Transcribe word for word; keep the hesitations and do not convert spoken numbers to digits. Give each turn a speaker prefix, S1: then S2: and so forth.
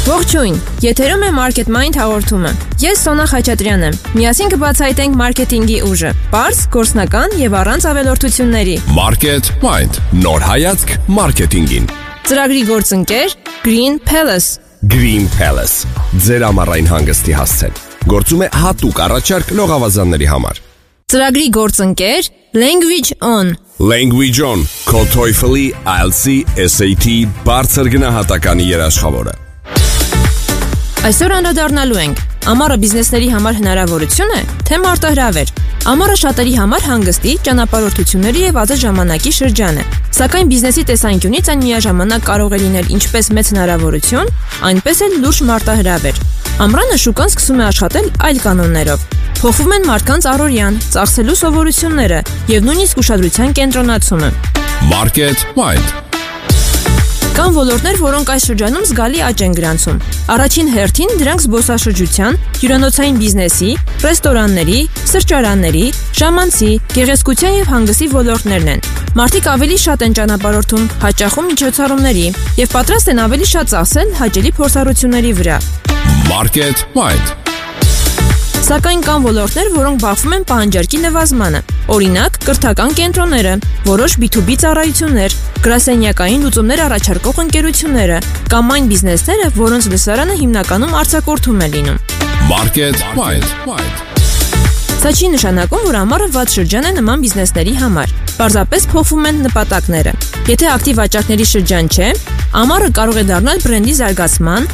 S1: Ողջույն, եթերում է Market Mind հաղորդումը։ Ես Սոնա Խաչատրյանն եմ։ Միասին կբացահայտենք մարքեթինգի ուժը, պարզ, գործնական եւ առանց ավելորդությունների։
S2: Market Mind, նոր հայացք մարքեթինգին։
S1: Ծրագրի գործընկեր Green Palace։
S2: Green Palace, ձեր ամառային հանգստի հասցեն։ Գործում է հատուկ առաջարկ լողավազանների համար։
S1: Ծրագրի գործընկեր Language On։
S2: Language On, քո TOEFL-ի, I E L T S-ի, S A T բարձր գնահատականի երաշխավորը։
S1: Այսօր անդրադառնալու ենք ամառը բիզնեսների համար հնարավորություն է, թե մարտահրավեր։ Ամառը շատերի համար հանգստի, ճանապարհորդությունների եւ ազատ ժամանակի շրջան է։ Սակայն բիզնեսի տեսանկյունից այն միաժամանակ կարող է լինել ինչպես մեծ հնարավորություն, այնպես էլ լուրջ մարտահրավեր։ Ամռանը շուկան սկսում է աշխատել այլ կանոններով։ Փոխվում են մարդկանց առօրյան, ծախսելու սովորությունները եւ նույնիսկ ուշադրության կենտրոնացումը։
S2: Market Mind։
S1: Կան ոլորտներ, որոնք այս շրջանում զգալի աճ են գրանցում։ Առաջին հերթին դրանք զբոսաշրջության, հյուրանոցային բիզնեսի, ռեստորանների, սրճարանների, ժամանցի, գեղեցկության եւ հանգստի ոլորտներն են։ Մարդիկ ավելի շատ են ճանապարհորդում, հաճախում միջոցառումների եւ պատրաստ են ավելի շատ ծախսել հաճելի փորձառությունների վրա։
S2: Market Mind։
S1: Սակայն կան ոլորտներ, որոնք բախվում են պահանջարկի նվազմանը։ Օրինակ, կրթական կենտրոնները, որոշ B two B ծառայություններ, գրասենյակային լուծումներ առաջարկող ընկերությունները կամ այն բիզնեսները, որոնց լսարանը հիմնականում արձակուրդում է լինում։
S2: Market Mind։
S1: Սա չի նշանակում, որ ամառը վատ շրջան է նման բիզնեսների համար։ Պարզապես փոխվում են նպատակները։ Եթե ակտիվ վաճառքների շրջան չէ, ամառը կարող է դառնալ բրենդի զարգացման,